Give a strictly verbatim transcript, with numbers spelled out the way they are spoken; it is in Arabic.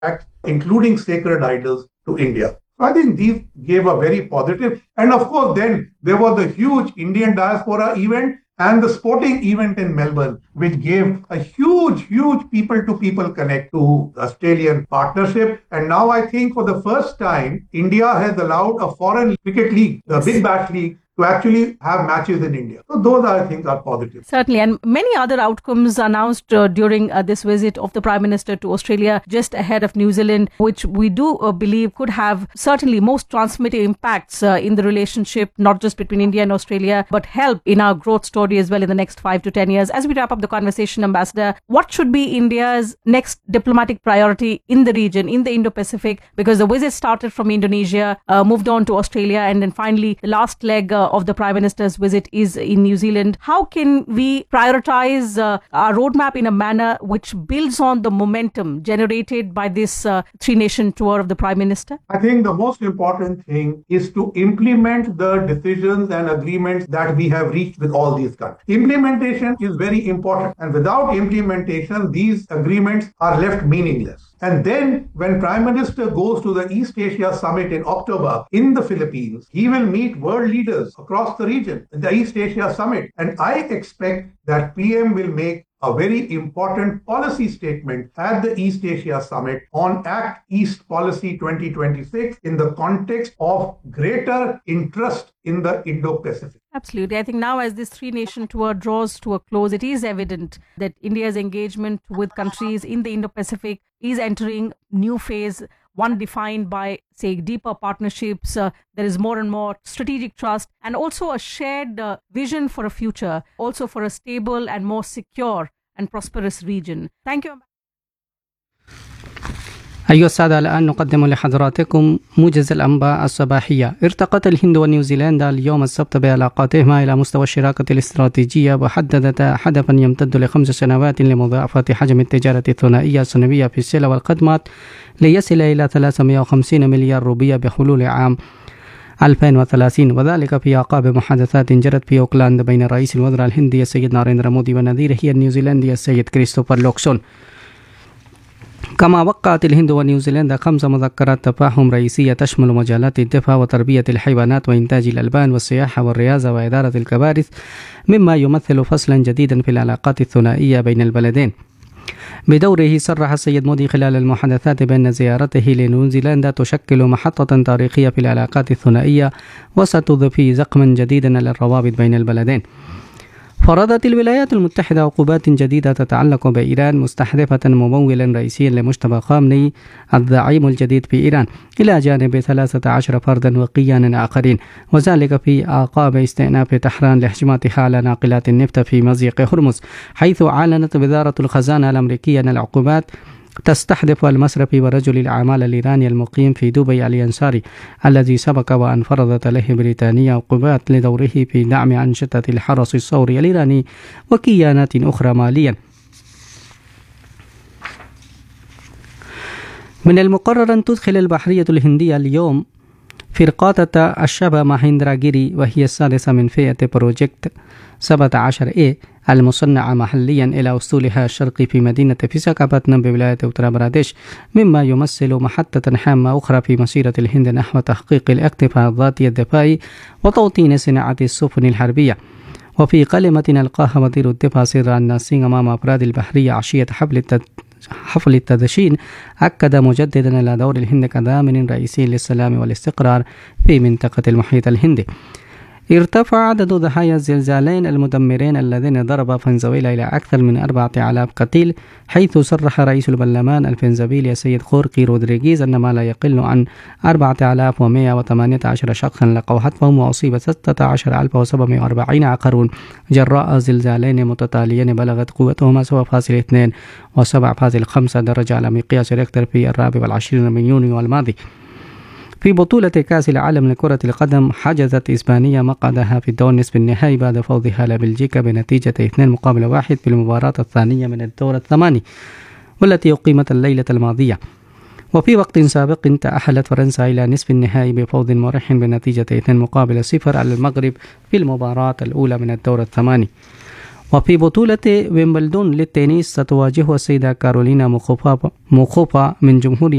acts, including sacred idols, to India. I think these gave a very positive, and of course, then there was the huge Indian diaspora event and the sporting event in Melbourne, which gave a huge, huge people-to-people connect to the Australian partnership. And now I think for the first time, India has allowed a foreign cricket league, the Big Bash League, to actually have matches in India. So those, I think, are positive. Certainly, and many other outcomes announced uh, during uh, this visit of the Prime Minister to Australia just ahead of New Zealand, which we do uh, believe could have certainly most transformative impacts uh, in the relationship, not just between India and Australia, but help in our growth story as well in the next five to ten years. As we wrap up the conversation, Ambassador, what should be India's next diplomatic priority in the region, in the Indo-Pacific? Because the visit started from Indonesia, uh, moved on to Australia, and then finally the last leg uh, of the Prime Minister's visit is in New Zealand. How can we prioritize uh, our roadmap in a manner which builds on the momentum generated by this uh, three-nation tour of the Prime Minister? I think the most important thing is to implement the decisions and agreements that we have reached with all these countries. Implementation is very important, and without implementation, these agreements are left meaningless. And then when Prime Minister goes to the East Asia Summit in October in the Philippines, he will meet world leaders across the region at the East Asia Summit. And I expect that P M will make a very important policy statement at the East Asia Summit on Act East Policy twenty twenty-six in the context of greater interest in the Indo-Pacific. Absolutely. I think now as this three-nation tour draws to a close, it is evident that India's engagement with countries in the Indo-Pacific is entering new phase, one defined by, say, deeper partnerships. Uh, there is more and more strategic trust and also a shared uh, vision for a future, also for a stable and more secure and prosperous region. Thank you. أيها السادة، الآن نقدم لحضراتكم موجز الأنباء الصباحية. ارتقت الهند ونيوزيلندا اليوم السبت بعلاقاتهما إلى مستوى الشراكة الاستراتيجية، وحددتا هدفا يمتد لخمس سنوات لمضاعفة حجم التجارة الثنائية السنوية في السلع والخدمات ليصل إلى ثلاثمائة وخمسين مليار روبية بحلول عام ألفين وثلاثين، وذلك في أعقاب محادثات جرت في أوكلاند بين رئيس الوزراء الهندي السيد ناريندرا مودي ونظيره النيوزيلندي السيد كريستوفر لوكسون. كما وقعت الهند ونيوزيلندا خمس مذكرات تفاهم رئيسية تشمل مجالات الدفاع وتربية الحيوانات وإنتاج الألبان والسياحة والرياضة وإدارة الكوارث، مما يمثل فصلا جديدا في العلاقات الثنائية بين البلدين. بدوره صرح السيد مودي خلال المحادثات بأن زيارته لنيوزيلندا تشكل محطة تاريخية في العلاقات الثنائية وستضفي زخما جديدا للروابط بين البلدين. فرضت الولايات المتحدة عقوبات جديدة تتعلق بإيران، مستحدثة ممولا رئيسيا لمجتمع خامنئي الزعيم الجديد في إيران، إلى جانب ثلاثة عشر فردا وقيانا آخرين، وذلك في أعقاب استئناف طهران لهجماتها على ناقلات النفط في مضيق هرمز، حيث أعلنت وزارة الخزانة الأمريكية أن العقوبات تستهدف المصرفي ورجل الأعمال الإيراني المقيم في دبي اليانساري، الذي سبق وأن فرضت له بريطانيا عقوبات لدوره في دعم أنشطة الحرس الثوري الإيراني وكيانات أخرى ماليا. من المقرر أن تدخل البحرية الهندية اليوم فرقاطة الشبا ماهندراجيري، وهي السادسة من فئة بروجكت سبعة عشر إيه المصنعة محليا، إلى أسطولها الشرقي في مدينة فيساخاباتنام بولاية أوتر براديش، مما يمثل محطة هامة أخرى في مسيرة الهند نحو تحقيق الاكتفاء الذاتي الدفاعي وتوطين صناعة السفن الحربية. وفي كلمة ألقاها وزير الدفاع سير الناسين أمام أفراد البحرية عشية حفل التد... حفل التدشين، أكد مجددا على دور الهند كضامن رئيسي للسلام والاستقرار في منطقة المحيط الهندي. ارتفع عدد ضحايا الزلزالين المدمرين الذين ضربا فنزويلا إلى أكثر من أربعة آلاف قتيل، حيث صرح رئيس البرلمان الفنزويلي السيد خورخي رودريغيز أن ما لا يقل عن أربعة آلاف ومائة وثمانية عشر شخصا لقوا حتفهم، وأصيب ستة عشر ألف وسبعمائة وأربعين آخرون جراء زلزالين متتاليين بلغت قوتهما سبعة فاصلة اثنين وسبعة فاصلة خمسة درجة على مقياس ريختر في الرابع والعشرين من يونيو الماضي. في بطولة كأس العالم لكرة القدم، حجزت إسبانيا مقعدها في الدور نصف النهائي بعد فوزها على بلجيكا بنتيجة اثنين مقابل واحد في المباراة الثانية من الدور الثماني، والتي أقيمت الليلة الماضية. وفي وقت سابق تأهلت فرنسا إلى نصف النهائي بفوز مريح بنتيجة اثنين مقابل صفر على المغرب في المباراة الأولى من الدور الثماني. وفي بطولة ويمبلدون للتنس ستواجه السيدة كارولينا موخوفا موخوفا من جمهورية